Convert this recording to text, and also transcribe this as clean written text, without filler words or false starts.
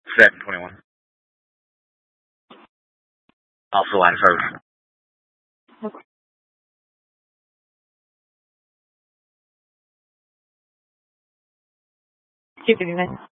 721. Also line of service. Keep it in.